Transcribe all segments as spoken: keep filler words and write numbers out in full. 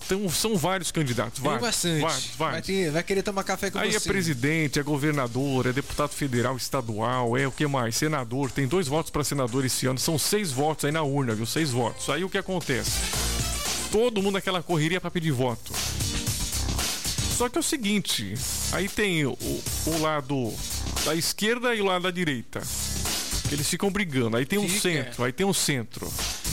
Então, são vários candidatos. Tem vários, bastante. Vários, vários. Vai, ter, vai querer tomar café com Aí você. é presidente, é governador, é deputado federal, estadual, é o que mais? Senador. Tem dois votos para senador esse ano. São seis votos aí na urna, viu? Seis votos. Aí o que acontece? Todo mundo naquela correria para pedir voto. Só que é o seguinte, aí tem o, o lado da esquerda e o lado da direita. Eles ficam brigando. Aí tem um Fica. centro, aí tem um centro.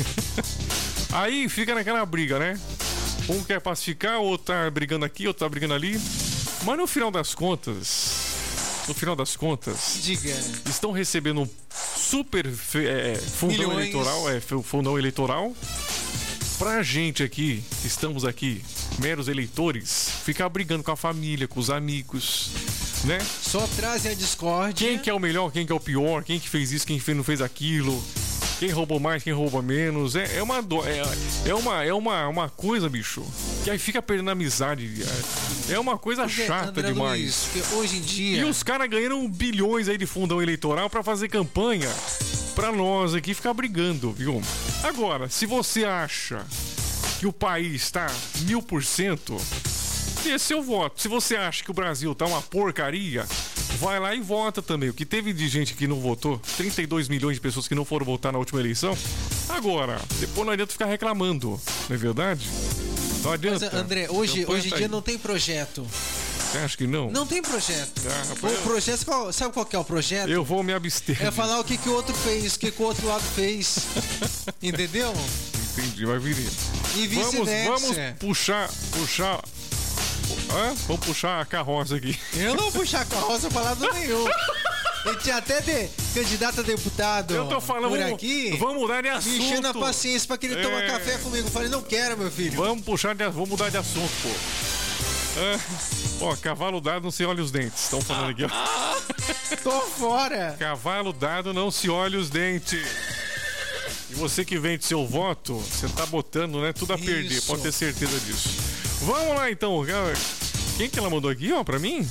Aí fica naquela briga, né? Um quer pacificar, o outro tá brigando aqui, outro tá brigando ali. Mas no final das contas, no final das contas, Diga. estão recebendo um super é, fundão Milhões. eleitoral, é, fundão eleitoral. Pra gente aqui, que estamos aqui, meros eleitores, ficar brigando com a família, com os amigos, né? Só trazem a discórdia. Quem que é o melhor, quem que é o pior, quem que fez isso, quem que não fez aquilo, quem roubou mais, quem roubou menos. É, é, uma, do, é, é, uma, é uma, uma coisa, bicho, que aí fica perdendo amizade. É uma coisa Porque, chata André demais. Luiz, que hoje em dia... E os caras ganhando bilhões aí de fundão eleitoral pra fazer campanha pra nós aqui ficar brigando, viu? Agora, se você acha que o país tá mil por cento, esse é o voto. Se você acha que o Brasil tá uma porcaria, vai lá e vota também. O que teve de gente que não votou, trinta e dois milhões de pessoas que não foram votar na última eleição. Agora, depois não adianta ficar reclamando, não é verdade? Não adianta. Mas, André, hoje, Campanha hoje em tá dia aí. não tem projeto. Você acha que não? Não tem projeto. Ah, rapaz, O projeto, qual- sabe qual que é o projeto? Eu vou me abster. É falar o que, que o outro fez, o que, que o outro lado fez. Entendeu? Entendi, vai vir. E Vamos, vice-versa. vamos puxar, puxar. Hã? Vamos puxar a carroça aqui. Eu não vou puxar carroça pra lado nenhum. Ele tinha até de candidato a deputado. Eu tô falando, por vamos, aqui. vamos mudar de Me assunto. enchendo a paciência pra que ele É. tome café comigo. Eu falei, não quero, meu filho. Vamos puxar de, vamos mudar de assunto, pô. Ah, ó, cavalo dado não se olha os dentes. Estão falando aqui, ó. Tô fora. Cavalo dado não se olha os dentes. E você que vende seu voto, você tá botando, né, tudo a Isso. perder, pode ter certeza disso. Vamos lá então. Quem que ela mandou aqui, ó, pra mim?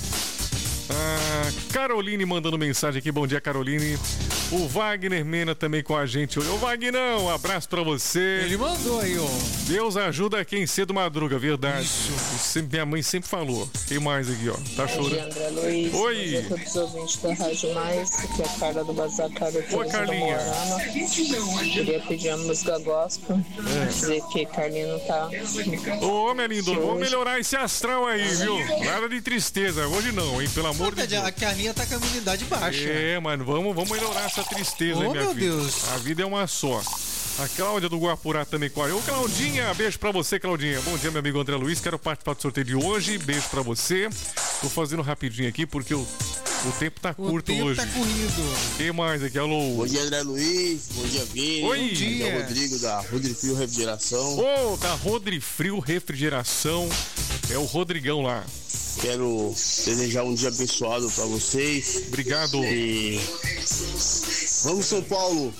Ah, Caroline mandando mensagem aqui. Bom dia, Caroline. O Wagner Mena também com a gente. Ô, Wagnão, um abraço pra você. Ele mandou aí, ó. Deus ajuda quem cedo madruga, verdade. Isso. Sempre, minha mãe sempre falou. Quem mais aqui, ó? Tá Bom dia, chorando. André Luiz. Oi. Bom dia a todos os ouvintes da Rádio Mais, que é a Carla do Bazar Carla Oi, Carlinha. Queria pedir a música gospel. É. Dizer que Carlinha não tá. Ô, minha linda, vamos melhorar esse astral aí, viu? Nada de tristeza. Hoje não, hein? Pelo amor de Deus. A Carlinha tá com a imunidade baixa. É, mano, vamos, vamos melhorar essa tristeza Ô, aí, minha meu filha. Deus. A vida é uma só. A Cláudia do Guapurá também com a Ô, Claudinha, beijo pra você, Claudinha. Bom dia, meu amigo André Luiz. Quero participar do sorteio de hoje. Beijo pra você. Tô fazendo rapidinho aqui porque o, o tempo tá O curto tempo hoje. tá corrido. Quem mais aqui? Alô? Bom dia, André Luiz. Bom dia, Vini. Oi. Bom dia, dia. Rodrigo, da Rodrifrio Refrigeração. Ô, da Rodrifrio Refrigeração. É o Rodrigão lá. Quero desejar um dia abençoado pra vocês. Obrigado. E vamos, São Paulo.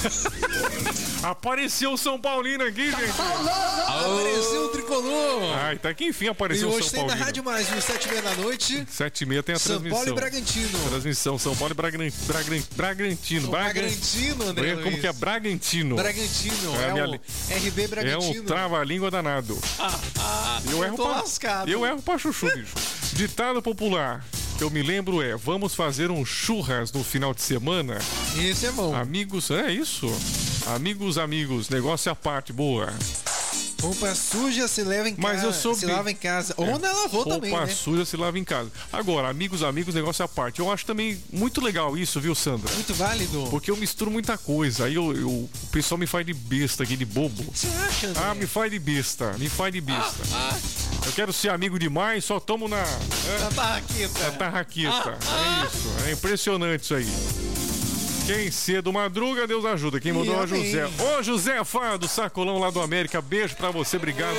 Apareceu o São Paulino aqui, gente. Apareceu o tricolor. Ai, tá que enfim E apareceu o hoje São tem na Paulino. Rádio Mais, no sete e meia da noite, Sete e meia tem a São transmissão. Paulo e Bragantino. Transmissão, São Paulo e Bragan- Bragan- Bragantino. O Bragan- Bragantino, André Como Luiz. que é Bragantino? Bragantino, É é, a minha o li- R B É Bragantino. um trava-língua danado. eu erro tô pra, lascado. Eu erro pra chuchu, bicho. Ditado popular que eu me lembro é: vamos fazer um churras no final de semana? Esse é bom. Amigos, é isso. Amigos, amigos, negócio à parte, boa. Roupa suja se leva em Mas casa. eu sou Se bem- lava em casa. Ou na lavou Roupa também, né? suja se lava em casa. Agora, amigos, amigos, negócio à parte. Eu acho também muito legal isso, viu, Sandra? Muito válido. Porque eu misturo muita coisa. Aí eu, eu- o pessoal me faz de besta aqui, de bobo. Você acha, André? Ah, me faz de besta, me faz de besta. Eu quero ser amigo demais, só tomo na, Na barraqueta. na tarraqueta. É isso, é impressionante isso aí. Quem cedo madruga, Deus ajuda. Quem mandou é o amém. José. Ô, José Fá, do Sacolão lá do América. Beijo pra você, obrigado.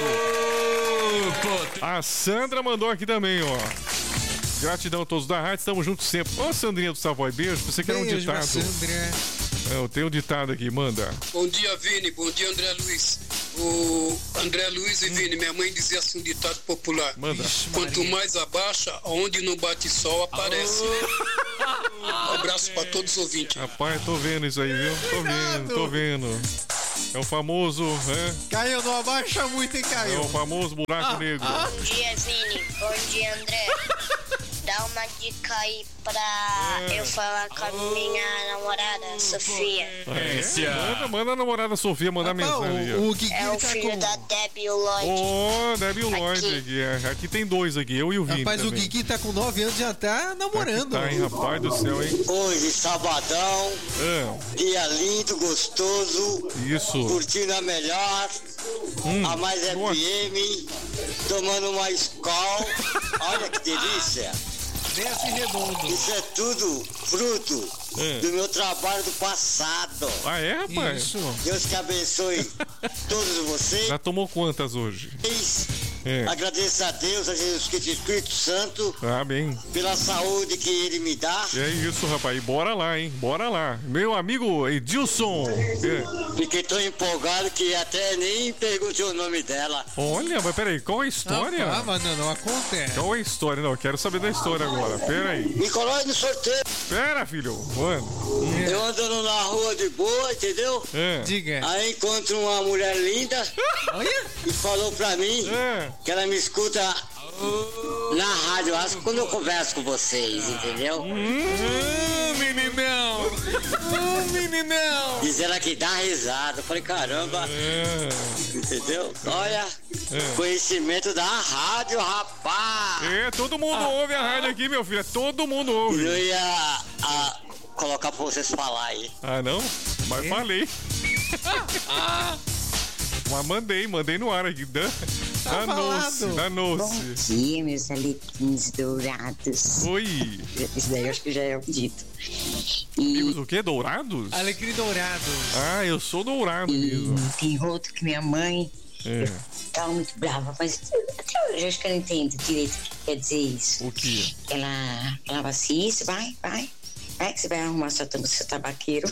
A Sandra mandou aqui também, ó. Gratidão a todos da rádio, estamos juntos sempre. Ô, Sandrinha do Savoy, beijo. Você quer um Beijo, ditado? Sandra. É, eu tenho um ditado aqui, manda. Bom dia, Vini. Bom dia, André Luiz. O André Luiz e Vini, minha mãe dizia assim um ditado popular. Manda. Vixe, Quanto Maria. mais abaixa, onde não bate sol, aparece. Um abraço para todos os ouvintes. Rapaz, tô vendo isso aí, viu? Tô vendo, tô vendo. É o famoso, né? Caio, não abaixa muito, hein, É Caio? o famoso buraco Ah, negro. ah. Bom dia, Vini. Bom dia, André. Dá uma dica aí pra eu falar com a minha namorada, Sofia. É, manda, manda a namorada Sofia mandar Rapaz, mensagem. o, ó. o Guigui É o tá filho com... da Debbie Lloyd. Ô, Debbie Lloyd Aqui. aqui. é. Aqui tem dois aqui, eu e o Vini. Rapaz, o também. Guigui tá com nove anos e já tá namorando. Tá, hein, rapaz do céu, hein? Hoje, sabadão, É, dia lindo, gostoso, isso. curtindo a melhor, Hum, a mais nossa. F M, tomando uma Skol. Olha que delícia. Desce redondo. Isso é tudo fruto É. do meu trabalho do passado. Ah, é, rapaz? Isso. Deus que abençoe todos vocês. Já tomou quantas hoje? É. Agradeço a Deus, a Jesus Cristo, Espírito Santo, Ah, bem. pela saúde que Ele me dá. É isso, rapaz. E bora lá, hein? Bora lá. Meu amigo Edilson. É. Fiquei tão empolgado que até nem perguntei o nome dela. Olha, mas peraí, qual é a história? Ah, mas não, não acontece. Qual é a história? Não, eu quero saber da história agora. Pera aí. Me coloque no sorteio. Pera, filho. Mano. Eu andando na rua de boa, entendeu? É. Diga. Aí encontro uma mulher linda Olha. e falou pra mim É. que ela me escuta na rádio, acho que quando eu converso com vocês, entendeu? Ah, meninão. Ah, meninão. Diz ela que dá risada. Eu falei, caramba, É. entendeu? Olha, conhecimento da rádio, rapaz. É, todo mundo ouve a rádio aqui, meu filho. Todo mundo ouve. Eu ia a, colocar pra vocês falar aí. Ah, não? Mas falei. Mas mandei, mandei no ar aqui. Dan- Danou-se, falado. danou-se. Bom dia, meus alequins dourados. Oi. Isso daí eu acho que já é o dito. Amigos, E, o quê? Dourados? Alecrim dourado. Ah, eu sou dourado e mesmo. tem outro que minha mãe É. tava muito brava, mas até hoje eu acho que eu não entendo direito o que quer dizer isso. O quê? Ela falava assim, isso, vai, vai. Vai que você vai arrumar sua tampa, seu tabaqueiro.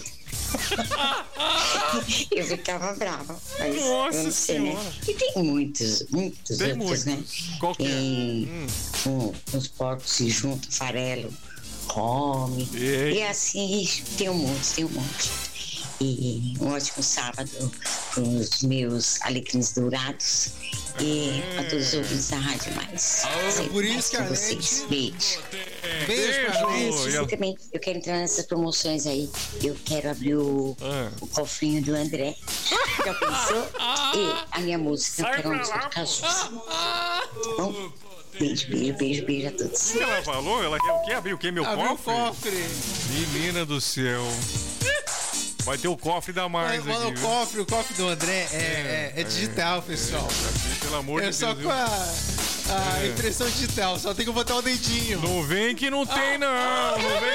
Eu ficava brava, mas Nossa eu não sei, né? Senhora. E tem muitos, muitos Tem outros, né? muitos. Qual que é? Tem Hum. um, uns porcos se juntam, farelo, come. Ei. E assim, tem um monte, tem um monte. E um ótimo sábado para os meus alecrins dourados e a todos os ouvintes da Rádio Mais. Sempre por mais isso que com a vocês. Beijo. Beijo, pra Beijo. gente. E a- E também, eu quero entrar nessas promoções aí. Eu quero abrir o, Ah. o cofrinho do André. Já pensou? E a minha música, eu quero uma música do Cajus. Bom, beijo, beijo, beijo, beijo a todos. O que ela falou? Ela quer o quê? Abrir o quê? Meu Abriu o cofre? cofre. Menina do céu. Vai ter o cofre da mais Mano, aqui, o viu? cofre, o cofre do André é, é, é digital, pessoal. Pelo amor É de só Deus. com viu? a, a impressão digital, só tem que botar o dedinho. Não vem que não tem, não. Não